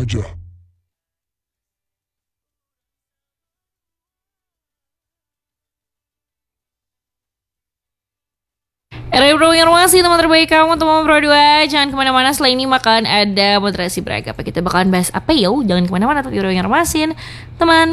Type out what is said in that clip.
aja. Informasi teman terbaik kamu teman berdua. Jangan kemana-mana, setelah ini akan ada moderasi beragam. Kita bakalan bahas apa yo. Jangan kemana-mana, tapi informasi teman.